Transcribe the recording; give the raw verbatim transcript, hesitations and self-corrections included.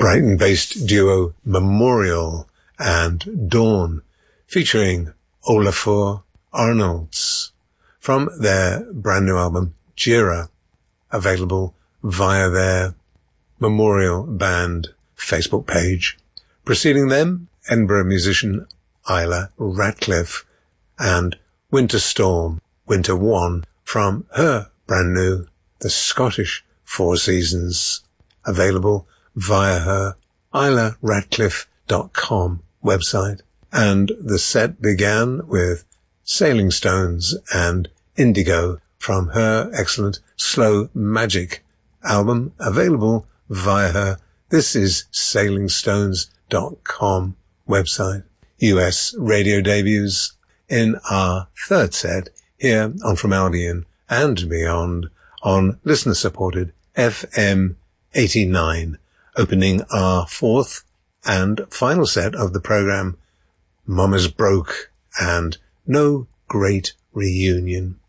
Brighton-based duo Memorial and Dawn, featuring Olafur Arnalds, from their brand new album Jira, available via their Memorial Band Facebook page. Preceding them, Edinburgh musician Isla Radcliffe and Winter Storm, Winter One, from her brand new The Scottish Four Seasons, available via her isla radcliffe dot com website. And the set began with Sailing Stones and Indigo from her excellent Slow Magic album, available via her This Is Sailing Stones dot com website. U S radio debuts in our third set here on From Albion and Beyond on listener-supported F M eighty-nine, opening our fourth and final set of the program, Mama's Broke and No Great Reunion.